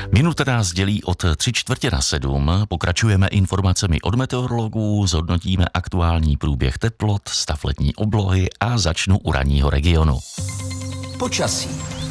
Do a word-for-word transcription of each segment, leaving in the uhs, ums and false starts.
Minuta nás dělí od tři čtvrtě na sedm, pokračujeme informacemi od meteorologů, zhodnotíme aktuální průběh teplot, stav letní oblohy a začnu u ranního regionu. Počasí.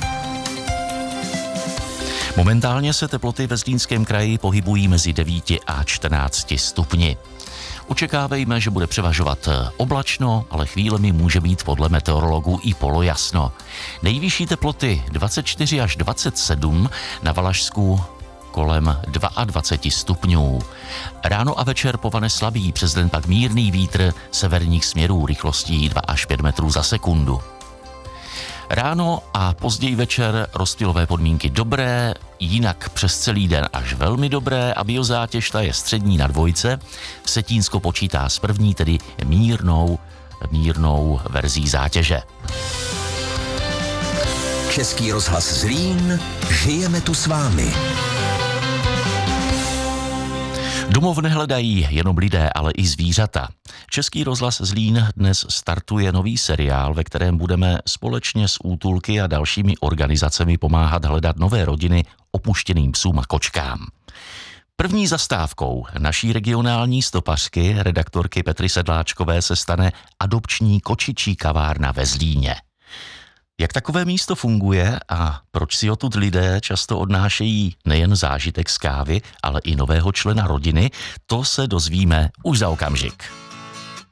Momentálně se teploty ve Zlínském kraji pohybují mezi devíti a čtrnácti stupni. Očekávejme, že bude převažovat oblačno, ale chvílemi může být podle meteorologů i polojasno. Nejvyšší teploty dvacet čtyři až dvacet sedm, na Valašsku kolem dvacet dva stupňů. Ráno a večer povane slabý, přes den pak mírný vítr severních směrů rychlostí dva až pět metrů za sekundu. Ráno a později večer rozptylové podmínky dobré, jinak přes celý den až velmi dobré a biozátěž ta je střední na dvojce. Vsetínsko počítá s první, tedy mírnou, mírnou verzí zátěže. Český rozhlas Zlín, žijeme tu s vámi. Domov nehledají jenom lidé, ale i zvířata. Český rozhlas Zlín dnes startuje nový seriál, ve kterém budeme společně s útulky a dalšími organizacemi pomáhat hledat nové rodiny opuštěným psům a kočkám. První zastávkou naší regionální stopařky, redaktorky Petry Sedláčkové, se stane adopční kočičí kavárna ve Zlíně. Jak takové místo funguje a proč si odtud lidé často odnášejí nejen zážitek z kávy, ale i nového člena rodiny, to se dozvíme už za okamžik.